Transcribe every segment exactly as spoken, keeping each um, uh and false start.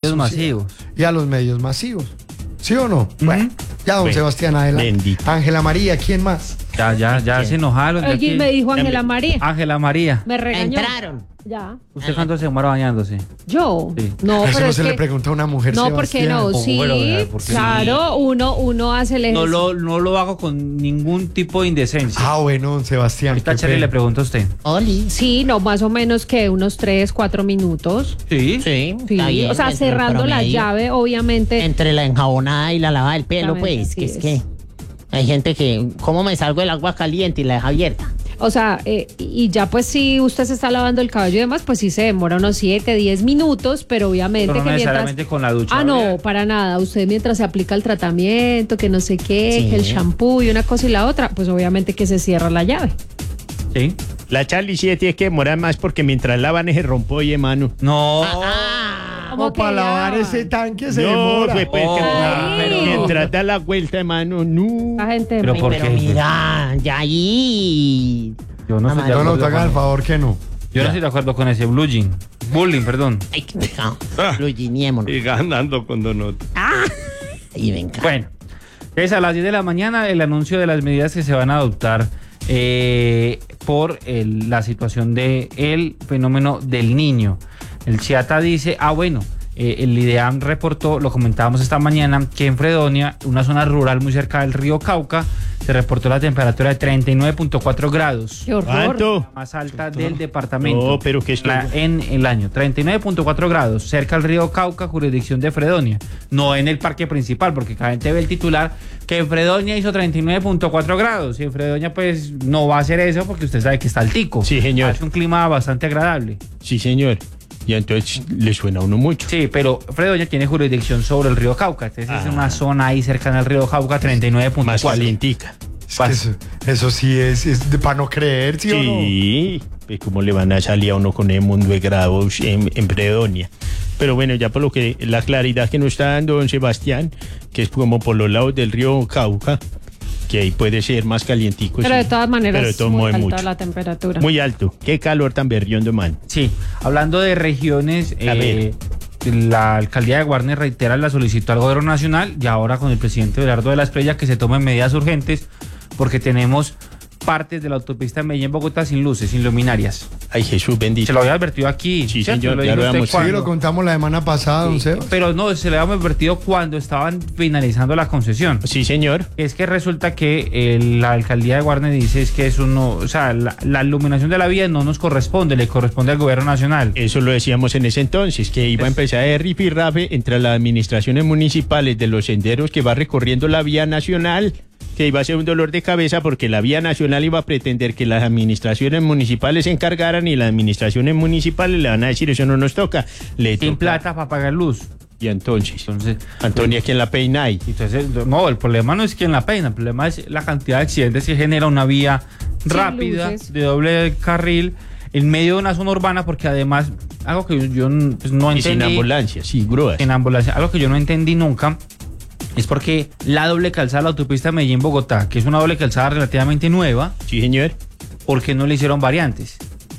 medios masivos. Y a los medios masivos. ¿Sí o no? Uh-huh. Bueno, ya don bueno. Sebastián, adelante. Bendito. Ángela María, ¿quién más? Ya, ya, ya se enojaron. ya Alguien que- me dijo Ángela María. Ángela María. Me regañó. Entraron. Ya. ¿Usted cuándo se demora bañándose? Yo. Sí. No, Eso pero no es se que... le pregunta a una mujer, No, ¿por qué Sebastián. no? Oh, Sí, bueno, ¿verdad? ¿Por qué claro, uno, uno hace el No ejercicio. lo, no lo hago con ningún tipo de indecencia. Ah, bueno, don Sebastián. Ahorita qué Charlie pena. le pregunto a usted. Oli. Sí, no, más o menos que unos tres, cuatro minutos. Sí. Sí, Sí, está bien, o sea, dentro del cerrando la promedio. llave, obviamente. Entre la enjabonada y la lavada del pelo, Exactamente, pues, que así es es. que hay gente que, ¿cómo me salgo del agua caliente y la deja abierta? O sea, eh, y ya pues si usted se está lavando el cabello y demás, pues sí se demora unos siete, diez minutos, pero obviamente Pero no que necesariamente mientras... con la ducha. Ah, no, ¿verdad? para nada. Usted mientras se aplica el tratamiento, que no sé qué, Sí. que el shampoo y una cosa y la otra, pues obviamente que se cierra la llave. Sí. La Charlie sí tiene que demorar más porque mientras lavan ese rompoye, mano. No. Como para lavar ese tanque se no, demora. pues, pues, Oh, que- pero- mientras da la vuelta, hermano, no. La gente... Pero me- ¿por Pero qué? mira, ya ahí. Yo no estoy de No, no, acuerdo te hagan el con- favor que no. Yo no estoy de acuerdo con ese bullying. Bullying, perdón. Ay, qué pecado. Ah. Luiginémonos. Y ganando con Donoto. Y venga. Bueno, es a las diez de la mañana el anuncio de las medidas que se van a adoptar eh, por el- la situación del el fenómeno del niño. El Chiata dice, ah bueno, eh, el IDEAM reportó, lo comentábamos esta mañana, que en Fredonia, una zona rural muy cerca del río Cauca, se reportó la temperatura de treinta y nueve punto cuatro grados. Qué horror. ¿Cuánto? La más alta del departamento. No, pero que esto- La- en el año. treinta y nueve punto cuatro grados, cerca al río Cauca, jurisdicción de Fredonia. No en el parque principal, porque cada gente ve el titular que en Fredonia hizo treinta y nueve punto cuatro grados. Y en Fredonia, pues, no va a hacer eso porque usted sabe que está altico. Sí, señor. Es un clima bastante agradable. Sí, señor. Y entonces le suena a uno mucho. Sí, pero Fredonia tiene jurisdicción sobre el río Cauca. Entonces es Ah. una zona ahí cercana al río Cauca, treinta y nueve punto Más cuatro. calientica. Es que eso, eso sí es, es de para no creer, ¿sí, o no? Sí, pues cómo le van a salir a uno con el mundo de grados en, en Fredonia. Pero bueno, ya por lo que la claridad que nos está dando don Sebastián, que es como por los lados del río Cauca, que ahí puede ser más calientico. Pero sí. de todas maneras Pero de es todos muy modos alta mucho. la temperatura. Muy alto. Qué calor tan berriondo, man. Sí, hablando de regiones, A eh, la alcaldía de Guarne reitera la solicitud al gobierno nacional y ahora con el presidente Belardo de la Espriella que se tomen medidas urgentes porque tenemos partes de la autopista Medellín-Bogotá sin luces, sin luminarias. Ay, Jesús bendito. Se lo había advertido aquí. Sí, ¿cierto? señor, Lo ya dijo lo usted habíamos- Sí, cuando- lo contamos la semana pasada, don Sí, Sebas. pero no, se le había advertido cuando estaban finalizando la concesión. Sí, señor. Es que resulta que eh, la alcaldía de Guarne dice es que eso no, o sea, la, la iluminación de la vía no nos corresponde, le corresponde al gobierno nacional. Eso lo decíamos en ese entonces, que iba a empezar a rifirrafe entre las administraciones municipales de los senderos que va recorriendo la vía nacional, que iba a ser un dolor de cabeza porque la vía nacional iba a pretender que las administraciones municipales se encargaran y las administraciones municipales le van a decir eso no nos toca. Le Sin toca. plata para pagar luz. Y entonces, Entonces, Antonia, ¿quién la peina ahí? entonces, no, el problema no es quién la peina, el problema es la cantidad de accidentes que genera una vía Sin rápida, luces. de doble carril, en medio de una zona urbana, porque además, algo que yo, yo, pues, no Y sin entendí. ambulancia, sí, grúas. En ambulancia, algo que yo no entendí nunca es porque la doble calzada de la autopista Medellín-Bogotá, que es una doble calzada relativamente nueva, Sí, señor. ¿por qué no le hicieron variantes?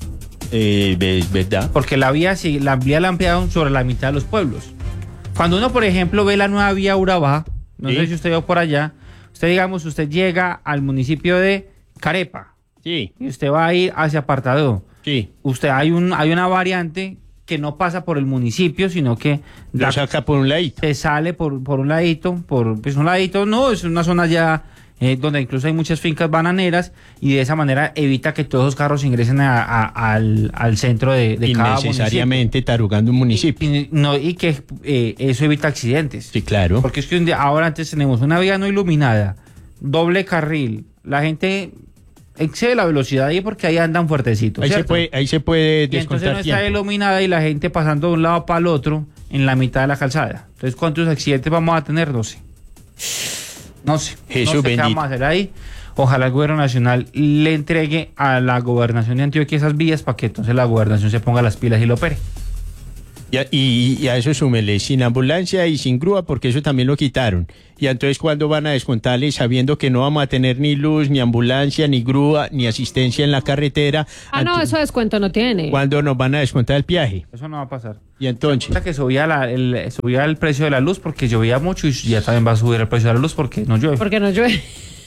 Eh, es verdad. Porque la vía, sí, la vía la ampliaron sobre la mitad de los pueblos. Cuando uno, por ejemplo, ve la nueva vía Urabá, no Sí. sé si usted va por allá, usted, digamos, usted llega al municipio de Carepa Sí, y usted va a ir hacia Apartadó. sí. Usted hay un hay una variante que no pasa por el municipio, sino que Lo la- saca por un ladito. se sale por, por un ladito, por pues un ladito, no, es una zona ya eh, donde incluso hay muchas fincas bananeras y de esa manera evita que todos los carros ingresen a- a- al, al centro de, de cada municipio. Innecesariamente tarugando un municipio. Y, no, y que eh, eso evita accidentes. Sí, claro. Porque es que un día, ahora antes tenemos una vía no iluminada, doble carril, la gente excede la velocidad ahí porque ahí andan fuertecitos. Ahí se ¿cierto? puede, ahí se puede Y entonces descontar no está tiempo. iluminada y la gente pasando de un lado para el otro en la mitad de la calzada. Entonces, ¿cuántos accidentes vamos a tener? No sé. No sé. Jesús no sé qué bendito. vamos a hacer ahí. Ojalá el gobierno nacional le entregue a la gobernación de Antioquia esas vías para que entonces la gobernación se ponga las pilas y lo opere. Y a, y- y a eso súmele, sin ambulancia y sin grúa, porque eso también lo quitaron. Y entonces, ¿cuándo van a descontarle sabiendo que no vamos a tener ni luz, ni ambulancia, ni grúa, ni asistencia en la carretera? Ah, no, Ante- eso descuento no tiene. ¿Cuándo nos van a descontar el viaje? Eso no va a pasar. Y entonces, Resulta que subía, la, el, subía el precio de la luz porque llovía mucho y ya también va a subir el precio de la luz porque no llueve. Porque no llueve.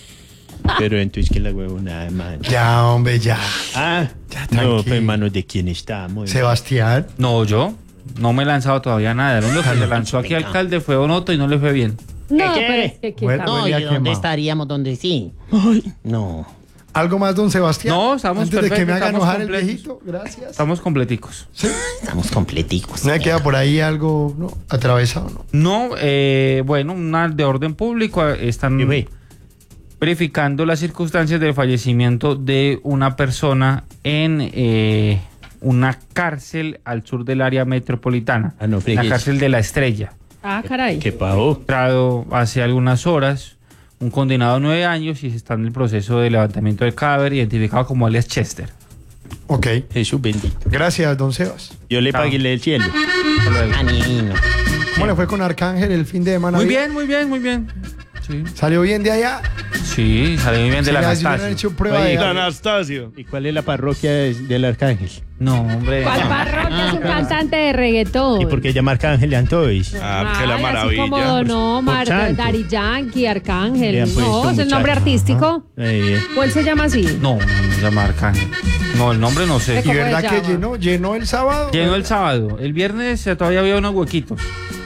pero entonces que la huevona, man. Ya, hombre, ya. Ah, Ya, no, tranquilo. pues manos de quién estamos. Sebastián. No, yo no me he lanzado todavía nada. El único que se lanzó aquí alcalde fue Onoto y no le fue bien. No, ¿Qué? pero es que ¿qué Bueno, tal? No, Huele ¿y a dónde quemado. estaríamos? ¿Dónde sí? No. ¿Algo más, don Sebastián? No, estamos Antes de que perfectos, me haga estamos enojar el completos. viejito, gracias. Estamos completicos. Estamos completicos. ¿No me queda por ahí algo no, atravesado? No. No, eh, bueno, una de orden público. eh, Están ¿Qué ve? verificando las circunstancias del fallecimiento de una persona en eh, una cárcel al sur del área metropolitana. Ah, no la fregues. cárcel de La Estrella. Ah, caray. ¿Qué pasó? Entrado hace algunas horas, un condenado a nueve años y se está en el proceso de levantamiento del cadáver, identificado como alias Chester. Ok. Jesús bendito. Gracias, don Sebas. Yo le Chao. pagué el cielo. Hasta luego. Anino. ¿Cómo le fue con Arcángel el fin de semana? Muy bien, muy bien, muy bien. Sí, ¿Salió bien de allá? sí, salió muy bien de Sí, la ya hubieran Anastasio. hecho prueba Oye, de don algo. Anastasio. ¿Y cuál es la parroquia de- del Arcángel? No, hombre. ¿Cuál parroquia es un cantante de reggaetón? ¿Y por qué llama Arcángel Antois? Ah, que la Ay, maravilla. Así como Don Omar, por santo. Daddy Yankee, Le Arcángel. han puesto No, es el nombre muchacho. artístico. Eh, ¿O él se llama así? No, no se llama Arcángel. No, el nombre no sé. ¿Y ¿Cómo verdad se que llama? llenó? ¿Llenó el sábado? Llenó el sábado. El viernes eh, todavía había unos huequitos.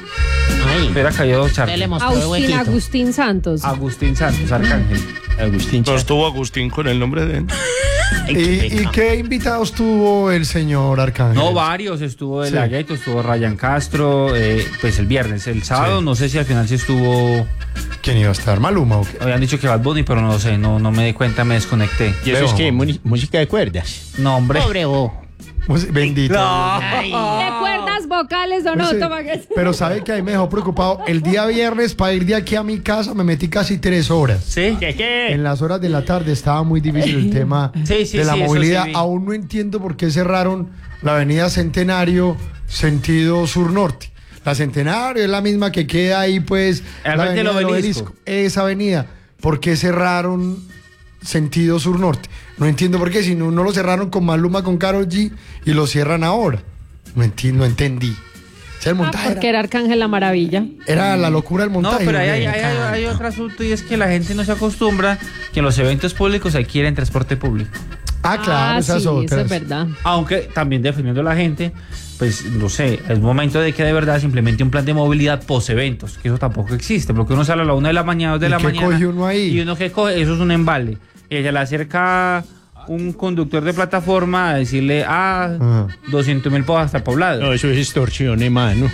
Ay, Hubiera caído usted charla. le mostró el Agustín huequito. Agustín Santos. Agustín Santos, Arcángel. Agustín No Chá. estuvo Agustín con el nombre de él. Ay, qué ¿Y, y pecado. qué invitados tuvo el señor Arcángel? No, varios. Estuvo de Sí. la Gueto, estuvo Ryan Castro, eh, pues el viernes. El sábado Sí. no sé si al final sí estuvo. ¿Quién iba a estar? ¿Maluma o qué? Habían dicho que Bad Bunny, pero no lo sé, no, no me di cuenta, me desconecté. ¿Y eso es Veo. qué? Muni- ¿Música de cuerdas? No, hombre. Pobre vos. Pues, bendito. Ay, ¿De cuerdas vocales o no? Pues, eh, Toma que- pero sabe que ahí me dejó preocupado. El día viernes, para ir de aquí a mi casa, me metí casi tres horas. ¿Sí? ¿Qué qué? En las horas de la tarde estaba muy difícil el tema Sí, sí, de la sí, eso movilidad. sí vi. Aún no entiendo por qué cerraron la avenida Centenario, sentido sur-norte. La Centenario es la misma que queda ahí, pues, Al la frente del avenida Obelisco. Esa avenida. ¿Por qué cerraron sentido sur-norte? No entiendo por qué, si no, no lo cerraron con Maluma, con Karol G, y lo cierran ahora. No, enti- no entendí. O sea, el Ah, montaje porque era, era Arcángel la Maravilla. era la locura del No, montaje. pero hay, hay, ¿no? hay- hay- hay otro asunto y es que la gente no se acostumbra que en los eventos públicos se quiere en transporte público. Ah, claro, Ah, esas sí, eso otras. es verdad. Aunque también defendiendo a la gente, pues no sé, es momento de que de verdad se implemente un plan de movilidad post eventos, que eso tampoco existe, porque uno sale a la una de la mañana, dos de ¿Y la qué mañana. coge uno ahí? Y uno que coge, eso es un embale. Ella le acerca un conductor de plataforma a decirle, ah, Ajá. doscientos mil pesos hasta el poblado. No, eso es extorsión, hermano.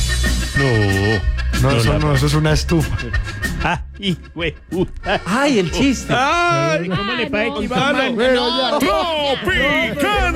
No. No, eso la- no, eso es una estufa. Ah, y, güey, uh, ah. ¡Ay, el chiste! ¡Ay! ¿Cómo le Ay, parece no, que iba mal? Bueno, ya. ¡Tropicana!